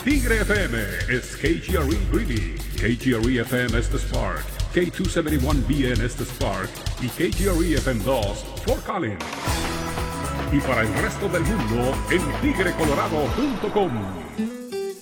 Tigre FM is KGRE Greeley, KGRE FM Estes Park, K271BN Estes Park y KGRE FM 2 Fort Collins. Y para el resto del mundo en tigrecolorado.com.